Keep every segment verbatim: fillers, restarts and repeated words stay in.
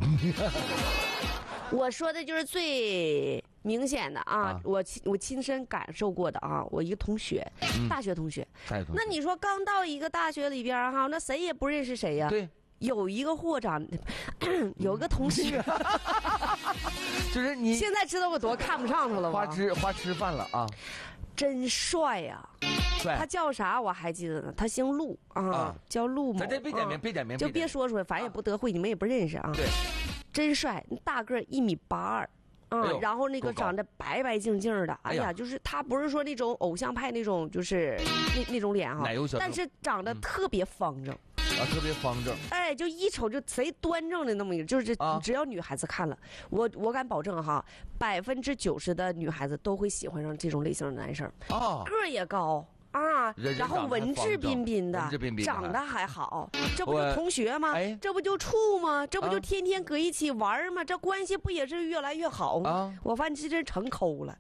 我说的就是最明显的啊，啊我我亲身感受过的啊，我一个同学，嗯、大学同学， 大学同学， 那你说刚到一个大学里边哈，那谁也不认识谁呀、啊？ 对， 有一个货长，有个同学， 就是你现在知道我多看不上他了吧？ 花痴花痴饭了啊， 真帅呀、啊！他叫啥我还记得呢，他姓陆 啊, 啊，叫陆某。 咱这别点名，别点名， 就别说出来，反正也不得罪，你们也不认识啊。 对， 真帅，大个一米八二。啊、嗯，然后那个长得白白净净的，哎呀，就是他不是说那种偶像派那种，就是那那种脸哈，但是长得特别方正、 嗯、啊，特别方正， 哎，就一瞅就贼端正的那么一个，就是、啊、只要女孩子看了，我我敢保证哈，百分之九十的女孩子都会喜欢上这种类型的男生啊，个儿也高。啊，然后文质彬彬的，长得还好，这不就同学吗？哎，这不就处吗？这不就天天搁一起玩吗？这关系不也是越来越好吗？啊、我发现这真成抠了。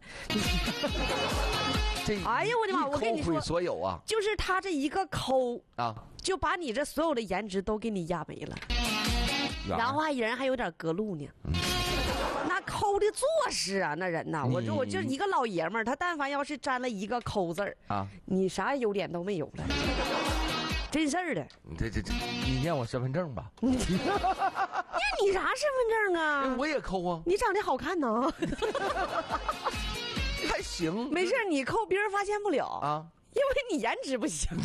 哎呀，我的妈！我跟你说， 所有啊， 就是他这一个抠啊，就把你这所有的颜值都给你压没了，然后还人还有点隔路呢。嗯那抠的做势啊，那人呐，我说我就是一个老爷们儿，他但凡要是沾了一个抠字儿啊，你啥优点都没有了，真事儿的。 这这这，你念我身份证吧。念你啥身份证啊？ 我也抠啊。 你长得好看呢。 还行。 没事，你抠别人发现不了啊，因为你颜值不行。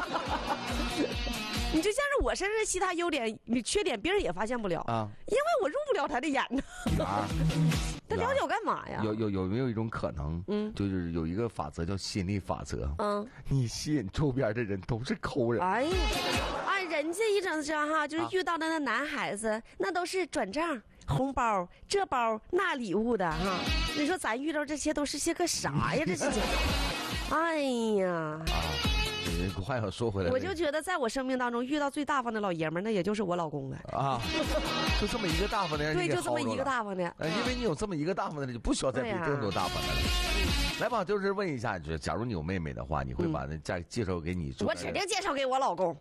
你就像是我身上其他优点、缺点，别人也发现不了啊，因为我入不了他的眼呢。他了解我干嘛呀？ 有有有没有一种可能，嗯，就是有一个法则叫吸引力法则，嗯，你吸引周边的人都是抠人。 哎呀，哎，人家一整这哈，就是遇到的那男孩子，啊、那都是转账、红包、这包那礼物的哈。你说咱遇到这些都是些个啥呀？这是，哎呀。 话要说回来， 我就觉得在我生命当中遇到最大方的老爷们儿，那也就是我老公了啊，就这么一个大方的人， 对，就这么一个大方的， 呃，因为你有这么一个大方的人，就不需要再比更多大方的了。啊、来吧，就是问一下，就假如你有妹妹的话，你会把那再介绍给你？ 我指定介绍给我老公。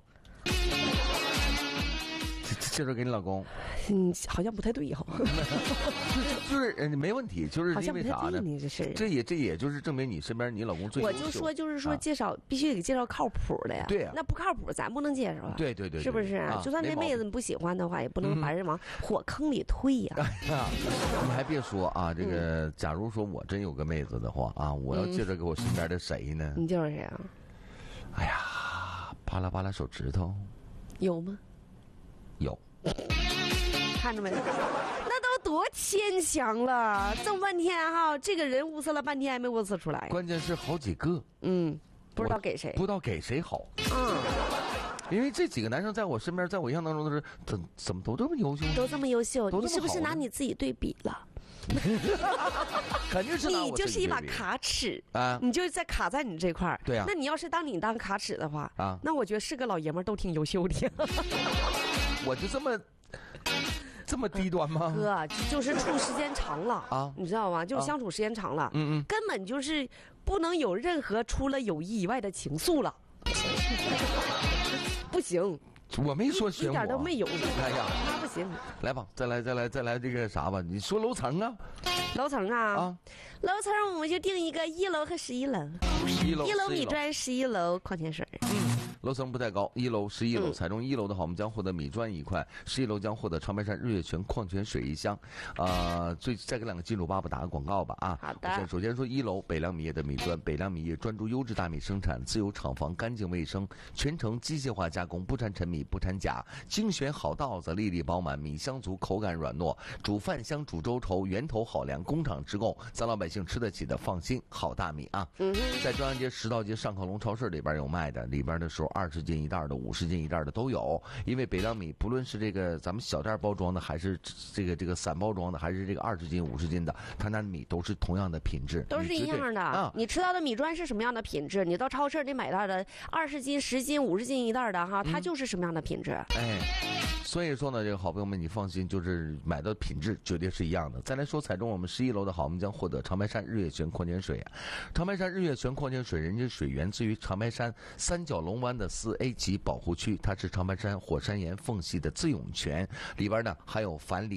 介绍给你老公， 嗯，好像不太对哈。 就是呃没问题，就是因为啥呢？ 你这是这也这也就是证明你身边你老公最优秀。 我就说就是说介绍、啊、必须得介绍靠谱的呀。 对呀、啊， 那不靠谱咱不能介绍啊。 对对 对, 对， 是不是？啊、就算这妹子你不喜欢的话，也不能把人往火坑里推呀、啊。 嗯、你还别说啊，这个、嗯、假如说我真有个妹子的话啊，我要介绍给我身边的谁呢？ 你介绍谁啊？ 哎呀，扒拉扒拉手指头， 有吗？ 有。 看着没？那都多牵强了，这么半天哈，这个人物色了半天还没物色出来。 关键是好几个， 嗯，不知道给谁， 不知道给谁好。嗯，因为这几个男生在我身边，在我印象当中都是怎怎么都这么优秀， 都这么优秀，你是不是拿你自己对比了？ 肯定是拿我你就是一把卡尺啊，你就在卡在你这块儿。 对啊， 那你要是当你当卡尺的话啊，那我觉得是个老爷们儿都挺优秀的。 我就这么。这么低端吗？ 哥，就是处时间长了啊，你知道吗？就是相处时间长了，嗯嗯，根本就是不能有任何除了友谊以外的情愫了，不行。 我没说选我， 一点都没有。 哎呀， 那不行。 来吧，再来，再来，再来这个啥吧？你说楼层啊？ 楼层啊？啊，楼层我们就定一个一楼和十一楼。 十一楼， 一楼米砖，十一楼矿泉水。 嗯。楼层不太高，一楼、十一楼，踩中一楼的话，我们将获得米砖一块；十一楼将获得长白山日月泉矿泉水一箱。啊、呃，最再给两个金主爸爸打个广告吧啊！ 好的。 首先说一楼北凉米业的米砖，北凉米业专注优质大米生产，自有厂房，干净卫生，全程机械化加工，不掺陈米，不掺钾，精选好稻子，粒粒饱满，米香足，口感软糯，煮饭香，煮粥稠，源头好粮，工厂直供，咱老百姓吃得起的，放心，好大米啊！嗯，在中央街、石道街、上客隆超市里边有卖的，里边的时候。二十斤一袋的、五十斤一袋的都有，因为北凉米不论是这个咱们小袋包装的，还是这个这个散包装的，还是这个二十斤、五十斤的，它那米都是同样的品质， 都是一样的。啊，你吃到的米砖是什么样的品质，你到超市里买到的二十斤、十斤、五十斤一袋的哈，它就是什么样的品质。 嗯、哎。所以说呢，这个好朋友们，你放心，就是买的品质绝对是一样的。再来说，踩中我们十一楼的好，我们将获得长白山日月泉矿泉水。长白山日月泉矿泉水，人家水源自于长白山三角龙湾的四 A 级保护区，它是长白山火山岩缝隙的自涌泉，里边呢还有钒锂。